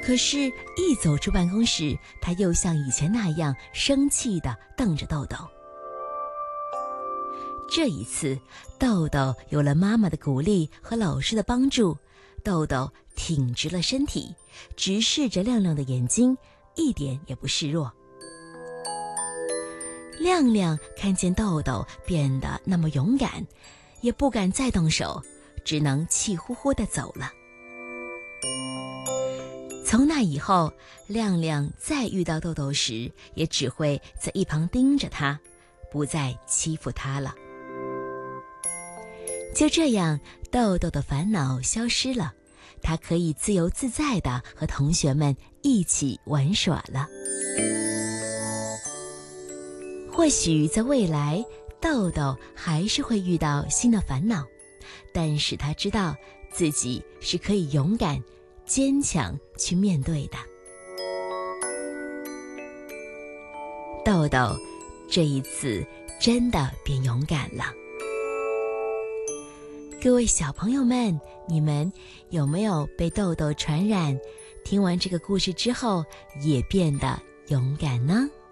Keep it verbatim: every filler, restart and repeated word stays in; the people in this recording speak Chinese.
可是，一走出办公室，他又像以前那样生气地瞪着豆豆。这一次，豆豆有了妈妈的鼓励和老师的帮助，豆豆挺直了身体，直视着亮亮的眼睛，一点也不示弱。亮亮看见豆豆变得那么勇敢，也不敢再动手，只能气呼呼地走了。从那以后，亮亮再遇到豆豆时，也只会在一旁盯着他，不再欺负他了。就这样，豆豆的烦恼消失了，他可以自由自在地和同学们一起玩耍了。或许在未来，豆豆还是会遇到新的烦恼，但是他知道自己是可以勇敢、坚强去面对的。豆豆这一次真的变勇敢了。各位小朋友们，你们有没有被豆豆传染？听完这个故事之后，也变得勇敢呢？